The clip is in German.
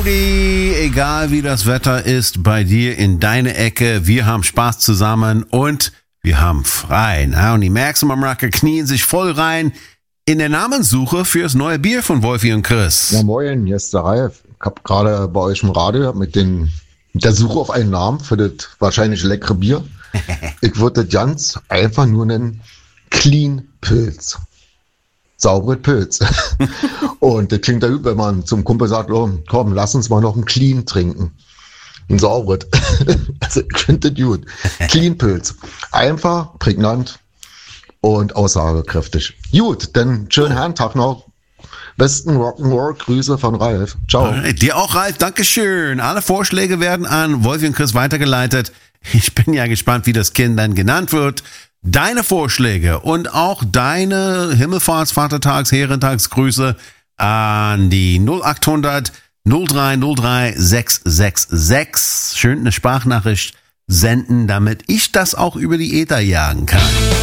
Brody, egal wie das Wetter ist, bei dir in deine Ecke, wir haben Spaß zusammen und wir haben frei. Na? Und die Maximum Rocker knien sich voll rein in der Namenssuche fürs neue Bier von Wolfi und Chris. Ja, moin, hier ist der Ralf. Ich habe gerade bei euch im Radio mit der Suche auf einen Namen für das wahrscheinlich leckere Bier. Ich würde das ganz einfach nur nennen Clean Pilz. Saubere Pilz. Und das klingt ja gut, wenn man zum Kumpel sagt, oh, komm, lass uns mal noch einen Clean trinken. Ein sauberes. Also ich finde das gut. Clean Pilz. Einfach, prägnant und aussagekräftig. Gut, dann schönen Herrentag noch. Besten Rock'n'Roll, Grüße von Ralf. Ciao. Dir auch, Ralf, Dankeschön. Alle Vorschläge werden an Wolfi und Chris weitergeleitet. Ich bin ja gespannt, wie das Kind dann genannt wird. Deine Vorschläge und auch deine Himmelfahrts-, Vatertags-, Herrentagsgrüße an die 0800 0303 666. Schön eine Sprachnachricht senden, damit ich das auch über die Äther jagen kann.